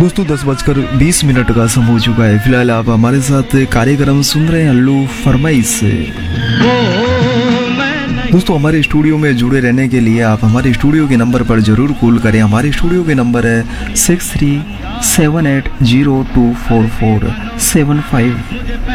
दोस्तों 10:20 का समय हो चुका है। फिलहाल आप हमारे साथ कार्यक्रम सुन रहे हैं अल्लू फरमाइश से। दोस्तों हमारे स्टूडियो में जुड़े रहने के लिए आप हमारे स्टूडियो के नंबर पर जरूर कॉल करें। हमारे स्टूडियो के नंबर है 6378024475।